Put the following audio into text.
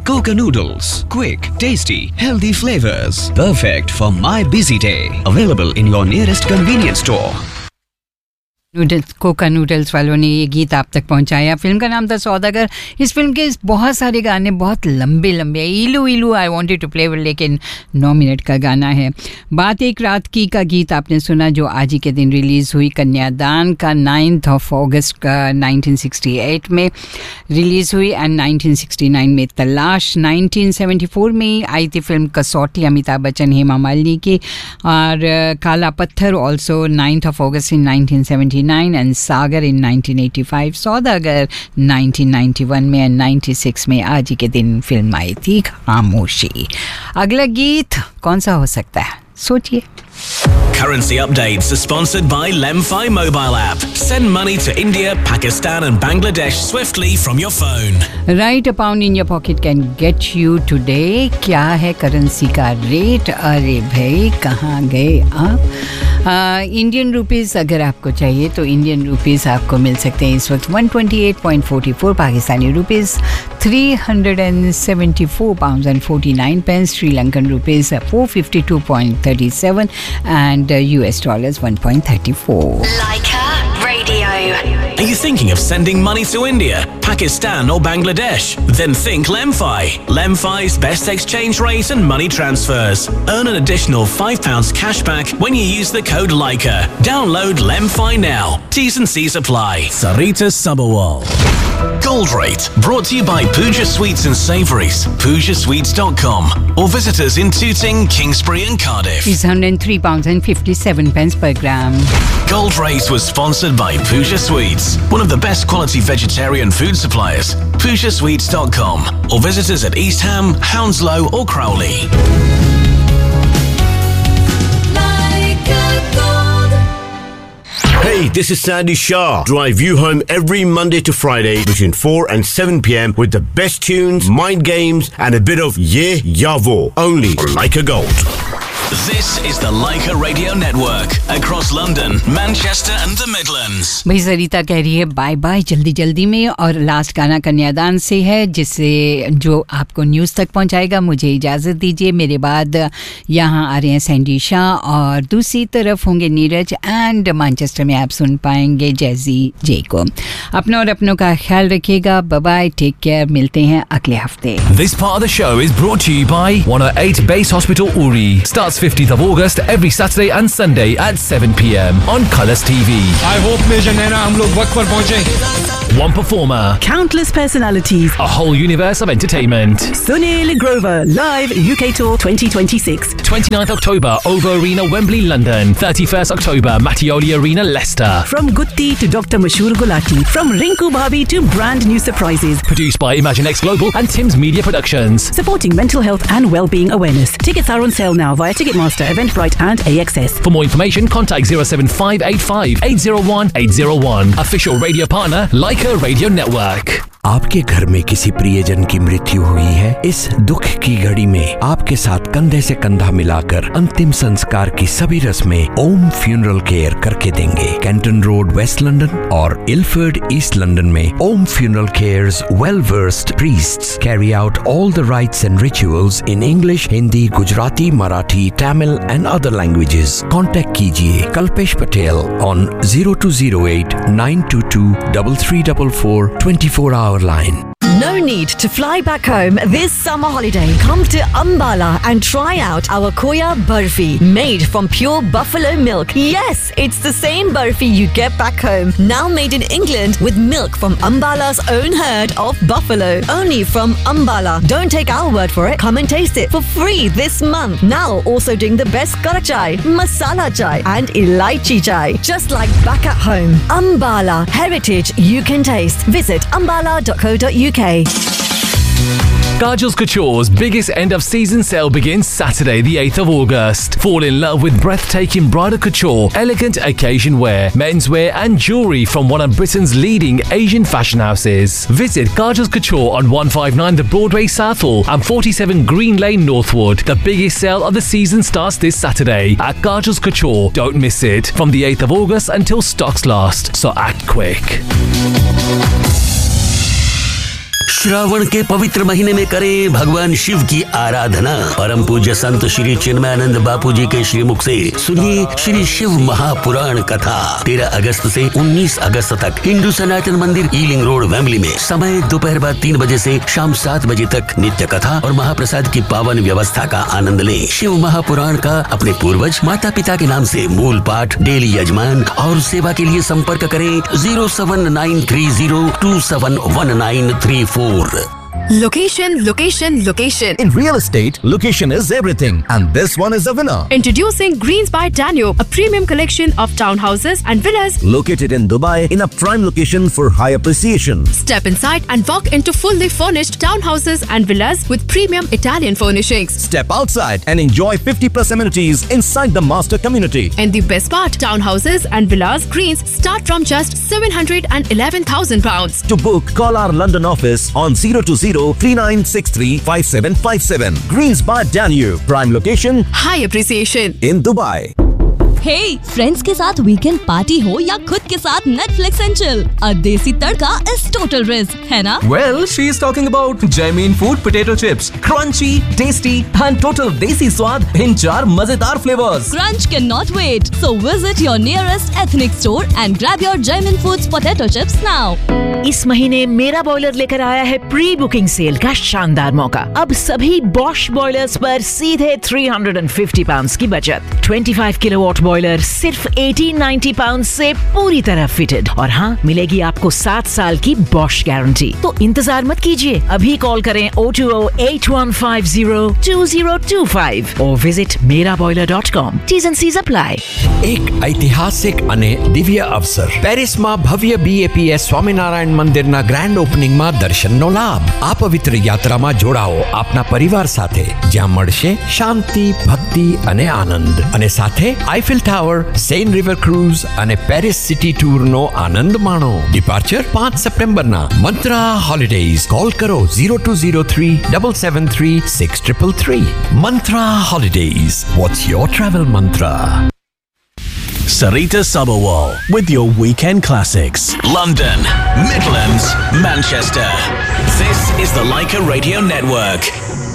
Coca Noodles. Quick, tasty, healthy flavors. Perfect for my busy day. Available in your nearest convenience store. Coca noodles वालों ने ये गीत आप तक पहुंचाया. फिल्म का नाम था सौदागर. इस फिल्म के बहुत सारे गाने बहुत लंबे लंबे. इलू इलू आई वांटेड टू प्ले, लेकिन 9 मिनट का गाना है. बात एक रात की का गीत आपने सुना, जो आज ही के दिन रिलीज़ हुई. कन्यादान का 9 अगस्त का 1968 में रिलीज़ हुई एंड 1969 में तलाश. 1974 में आई थी फिल्म कसौटी, अमिताभ बच्चन, हेमा मालिनी की. और काला पत्थर also 9 August in 1979 and Sagar in 1985. सौदागर 1991 में and 96 में आज ही के दिन फिल्म आई थी खामोशी. अगला गीत कौन सा हो सकता है, सोचिए. Currency updates are sponsored by Lemfi mobile app. Send money to India, Pakistan and Bangladesh swiftly from your phone. Right, a pound in your pocket can get you today. क्या है करेंसी का रेट? अरे भाई कहाँ गए आप? Indian rupees अगर आपको चाहिए तो इंडियन रुपीस आपको मिल सकते हैं इस वक्त 128.44, Pakistani rupees 374 pounds and 49 pence, Sri Lankan rupees 452.37 and US dollars 1.34. Leica Radio. Are you thinking of sending money to India, Pakistan or Bangladesh? Then think Lemfi. Lemfi's best exchange rate and money transfers. Earn an additional £5 cashback when you use the code Leica. Download Lemfi now. T's and C's apply. Sarita Sabawal. Gold Rate, brought to you by Pooja Sweets and Savouries, PoojaSweets.com, or visit us in Tooting, Kingsbury and Cardiff. Is 103 pounds and 57 pence per gram. Gold Rate was sponsored by Pooja Sweets, one of the best quality vegetarian food suppliers. PoojaSweets.com, or visit us at East Ham, Hounslow or Crowley. Hey, this is Sandy Shah. Drive you home every Monday to Friday between 4 and 7 p.m. with the best tunes, mind games, and a bit of yeah, yavo. Only on Leica Gold. This is the Leica Radio Network across London, Manchester and the Midlands. भाई सरिता कह रही है bye bye जल्दी जल्दी में, और last गाना कन्यादान से है जिससे जो आपको न्यूज़ तक पहुंचाएगा. मुझे इजाज़त दीजिए. मेरे बाद यहाँ आ रहे हैं सैंडी शाह और दूसरी तरफ होंगे नीरज, एंड मैनचेस्टर में आप सुन पाएंगे जैजी जे को. अपनों और अपनों का ख्याल रखिएगा. Bye bye, take care. मिलते हैं अगले हफ्ते. This part of the show is brought to you by 108 Base Hospital Uri. Starts 15th of August every Saturday and Sunday at 7 p.m. on Colours TV. I hope Major Naina हम लोग वक्त पर पहुंचे. One performer, countless personalities, a whole universe of entertainment. Sunil Grover live UK Tour 2026. 29th October, OVO Arena, Wembley, London. 31st October, Mattioli Arena, Leicester. From Gutti to Dr. Mashur Gulati, from Rinku Bhabi to brand new surprises. Produced by ImagineX Global and Tim's Media Productions. Supporting mental health and well-being awareness. Tickets are on sale now via Ticketmaster, Eventbrite and AXS. For more information, contact 07585 801 801. Official radio partner, Leica Radio Network. आपके घर में किसी प्रियजन की मृत्यु हुई है? इस दुख की घड़ी में आपके साथ कंधे से कंधा मिलाकर अंतिम संस्कार की सभी रस्में ओम फ्यूनरल केयर करके देंगे. कैंटन रोड, वेस्ट लंदन और इलफर्ड, ईस्ट लंदन में ओम funeral cares well versed priests carry out all the rights and rituals in English, Hindi, Gujarati, Marathi, Tamil and other languages. Contact कीजिए Kalpesh Patel on 0208 922 3344 24 hour line. No need to fly back home this summer holiday. Come to Ambala and try out our Koya Barfi, made from pure buffalo milk. Yes, it's the same barfi you get back home, now made in England with milk from Ambala's own herd of buffalo. Only from Ambala. Don't take our word for it. Come and taste it for free this month. Now also doing the best kara chai, masala chai and elaichi chai. Just like back at home. Ambala, heritage you can taste. Visit ambala.co.uk. Kajal's Couture's biggest end-of-season sale begins Saturday, the 8th of August. Fall in love with breathtaking bridal couture, elegant occasion wear, menswear and jewellery from one of Britain's leading Asian fashion houses. Visit Kajal's Couture on 159 The Broadway Southall and 47 Green Lane Northwood. The biggest sale of the season starts this Saturday at Kajal's Couture. Don't miss it. From the 8th of August until stocks last, so act quick. Shravan के पवित्र महीने में करें भगवान शिव की आराधना। परम पूज्य संत श्री चिन्मयानंद बापू जी के श्रीमुख से सुनिए श्री शिव महापुराण कथा। 13 अगस्त से 19 अगस्त तक हिंदू सनातन मंदिर ईलिंग रोड वेम्बली में। समय दोपहर बाद 3 बजे से शाम 7 बजे तक। नित्य कथा और महाप्रसाद की पावन व्यवस्था का आनंद लें। शिव महापुराण का अपने पूर्वज माता पिता के नाम से मूल पाठ, डेली यजमान और सेवा के लिए संपर्क करें 07930271934। Location, location, location. In real estate, location is everything. And this one is a winner. Introducing Greens by Danube, a premium collection of townhouses and villas located in Dubai in a prime location for high appreciation. Step inside and walk into fully furnished townhouses and villas with premium Italian furnishings. Step outside and enjoy 50+ amenities inside the master community. And the best part, townhouses and villas Greens start from just £711,000. To book, call our London office on 020-3963-5757. Greens by Danube. Prime location, high appreciation in Dubai. Hey, friends के साथ weekend party हो या खुद के साथ Netflix and chill, अ देसी तड़का is total risk, है ना? Well, she is talking about Jamin Food potato chips, crunchy, tasty and total देसी स्वाद in 4 मजेदार flavors. Crunch cannot wait, so visit your nearest ethnic store and grab your Jamin Foods potato chips now. इस महीने मेरा boiler लेकर आया है pre booking cell का शानदार मौका। अब सभी बॉश बॉयलर्स पर सीधे £350 की बचत। 25 किलोवाट बॉयलर सिर्फ 1890 पाउंड से पूरी तरह फिटेड। और हाँ, मिलेगी आपको 7 साल की बॉश गारंटी। तो इंतजार मत कीजिए, अभी कॉल करें 020-8150-2025 और visit meraboiler.com. T's and C's apply. एक ऐतिहासिक અને દિવ્ય અવસર પેરિસમાં ભવ્ય BAPS સ્વામિનારાયણ મંદિરના ગ્રાન્ડ ઓપનિંગમાં દર્શનનો લાભ। આ પવિત્ર યાત્રામાં જોડાઓ આપના પરિવાર સાથે, જ્યાં મળશે શાંતિ, ભક્તિ અને આનંદ, અને સાથે Eiffel tower, Sen river cruise અને પેરિસ સિટી ટૂરનો આનંદ માણો। ડિપાર્ચર 5 સપ્ટેમ્બરના। મંત્રા હોલિડેઝ, કોલ કરો 0203-773-6333। મંત્રા holidays, what's your travel mantra? Sarita Sabharwal with your weekend classics. London, Midlands, Manchester. This is the Leica Radio Network.